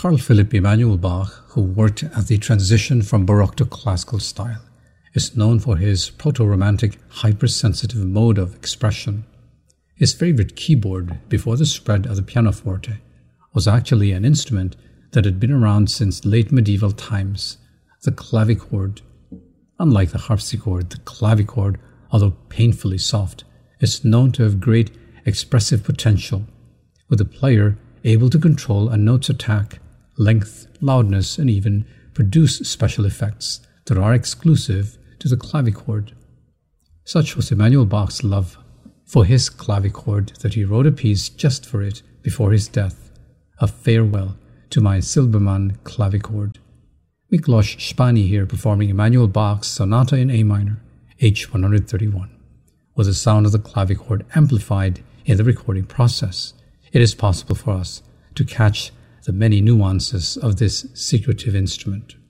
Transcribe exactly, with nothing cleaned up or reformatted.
Carl Philipp Emanuel Bach, who worked at the transition from Baroque to classical style, is known for his proto-romantic, hypersensitive mode of expression. His favorite keyboard before the spread of the pianoforte was actually an instrument that had been around since late medieval times, the clavichord. Unlike the harpsichord, the clavichord, although painfully soft, is known to have great expressive potential, with the player able to control a note's attack, length, loudness, and even produce special effects that are exclusive to the clavichord. Such was Emanuel Bach's love for his clavichord that he wrote a piece just for it before his death, a farewell to my Silbermann clavichord. Miklos Spani here performing Emanuel Bach's Sonata in A minor, H one thirty-one, with the sound of the clavichord amplified in the recording process. It is possible for us to catch the many nuances of this secretive instrument.